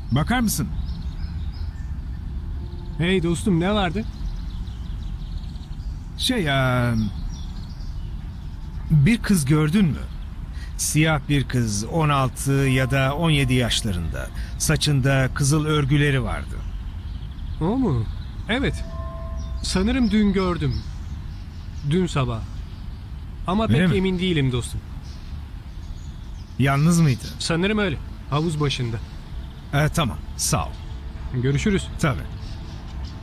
Bakar mısın? Hey dostum, ne vardı? Bir kız gördün mü? Siyah bir kız, 16 ya da 17 yaşlarında. Saçında kızıl örgüleri vardı. O mu? Evet. Sanırım dün gördüm. Dün sabah. Ama Öyle pek mi? emin değilim dostum. Yalnız mıydı? Sanırım öyle. Havuz başında. Tamam, sağ ol. Görüşürüz. Tabii.